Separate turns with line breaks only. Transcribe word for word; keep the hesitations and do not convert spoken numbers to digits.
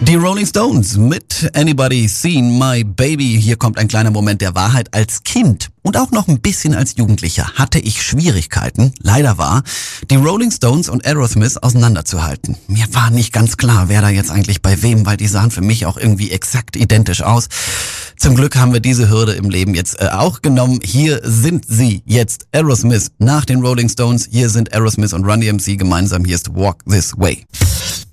Die Rolling Stones mit Anybody Seen My Baby. Hier kommt ein kleiner Moment der Wahrheit. Als Kind und auch noch ein bisschen als Jugendlicher hatte ich Schwierigkeiten, leider wahr, die Rolling Stones und Aerosmith auseinanderzuhalten. Mir war nicht ganz klar, wer da jetzt eigentlich bei wem, weil die sahen für mich auch irgendwie exakt identisch aus. Zum Glück haben wir diese Hürde im Leben jetzt äh, auch genommen. Hier sind sie jetzt, Aerosmith nach den Rolling Stones. Hier sind Aerosmith und Run D M C gemeinsam. Hier ist Walk This Way.